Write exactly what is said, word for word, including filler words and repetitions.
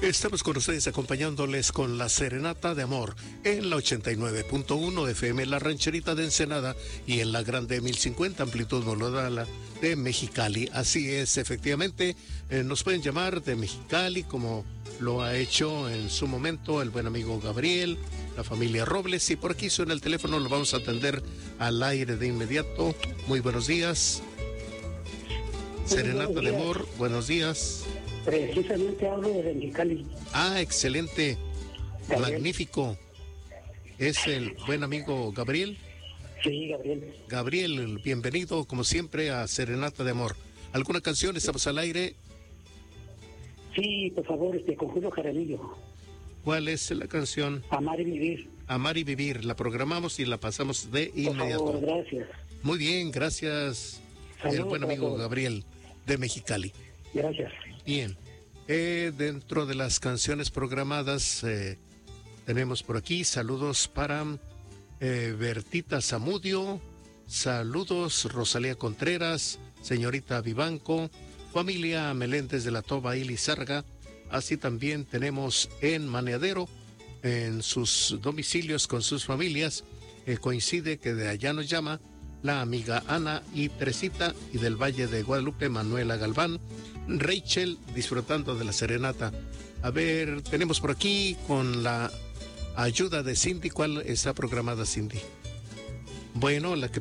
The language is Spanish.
Estamos con ustedes acompañándoles con la Serenata de Amor en la ochenta y nueve punto uno F M La Rancherita de Ensenada y en la Grande mil cincuenta amplitud modulada de Mexicali. Así es, efectivamente, eh, nos pueden llamar de Mexicali como lo ha hecho en su momento el buen amigo Gabriel, la familia Robles, y por aquí suena el teléfono, lo vamos a atender al aire de inmediato. Muy buenos días. Serenata de Amor, buenos días. Precisamente hablo de Mexicali. Ah, excelente, Gabriel. Magnífico. ¿Es el buen amigo Gabriel? Sí, Gabriel. Gabriel, bienvenido como siempre a Serenata de Amor. ¿Alguna canción? ¿Estamos al aire? Sí, por favor, este Conjunto Jaramillo. ¿Cuál es la canción? Amar y Vivir. Amar y Vivir. La programamos y la pasamos de inmediato. Por favor, gracias. Muy bien, gracias. Saludos, el buen amigo Gabriel de Mexicali. Gracias. Bien. Eh, dentro de las canciones programadas eh, tenemos por aquí saludos para eh, Bertita Zamudio, saludos Rosalía Contreras, señorita Vivanco, familia Meléndez de la Toba y Lizarga. Así también tenemos en Maneadero, en sus domicilios con sus familias, eh, coincide que de allá nos llama la amiga Ana y Teresita, y del Valle de Guadalupe Manuela Galván, Rachel, disfrutando de la serenata. A ver, tenemos por aquí con la ayuda de Cindy. ¿Cuál está programada, Cindy? Bueno, la que